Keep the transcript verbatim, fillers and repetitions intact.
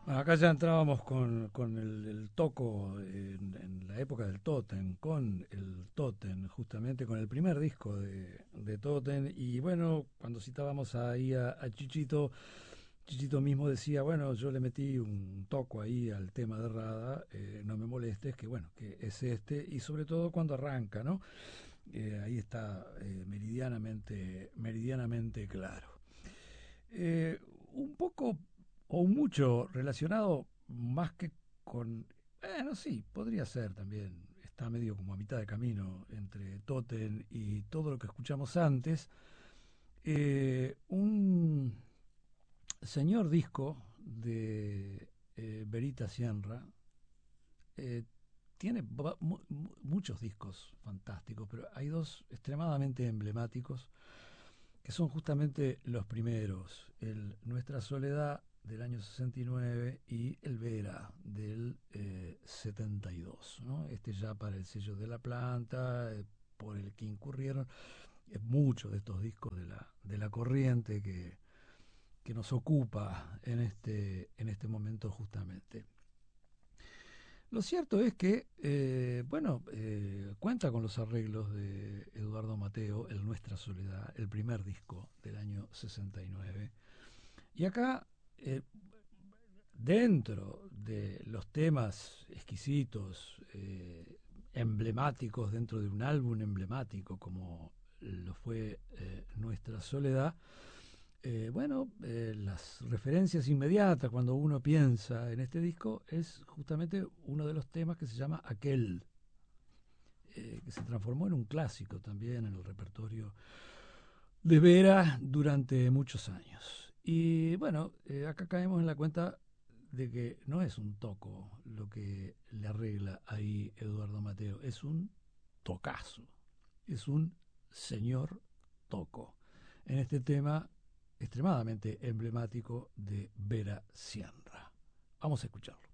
Bueno, acá ya entrábamos con, con el, el toco en, en la época del Totem, con el Totem, justamente con el primer disco de, de Totem. Y bueno, cuando citábamos ahí a, a Chichito, Chichito mismo decía, bueno, yo le metí un toco ahí al tema de Rada, eh, no me molestes, que bueno, que es este, y sobre todo cuando arranca, ¿no? Eh, ahí está eh, meridianamente, meridianamente claro. Eh, un poco o mucho relacionado más que con... Bueno, sí, podría ser también. Está medio como a mitad de camino entre Totem y todo lo que escuchamos antes. Eh, un señor disco de eh, Verita Sienra. eh, Tiene mu muchos discos fantásticos, pero hay dos extremadamente emblemáticos que son justamente los primeros, el Nuestra Soledad del año sesenta y nueve y el Vera del eh, setenta y dos, ¿no? Este ya para el sello de la planta, eh, por el que incurrieron eh, muchos de estos discos de la, de la corriente que, que nos ocupa en este, en este momento justamente. Lo cierto es que, eh, bueno, eh, cuenta con los arreglos de Eduardo Mateo, el Nuestra Soledad, el primer disco del año sesenta y nueve. Y acá, eh, dentro de los temas exquisitos, eh, emblemáticos, dentro de un álbum emblemático como lo fue eh, Nuestra Soledad, eh, bueno, eh, las referencias inmediatas cuando uno piensa en este disco es justamente uno de los temas que se llama Aquel, eh, que se transformó en un clásico también en el repertorio de Vera durante muchos años. Y bueno, eh, acá caemos en la cuenta de que no es un toco lo que le arregla ahí Eduardo Mateo, es un tocazo, es un señor toco en este tema extremadamente emblemático de Vera Sierra. Vamos a escucharlo.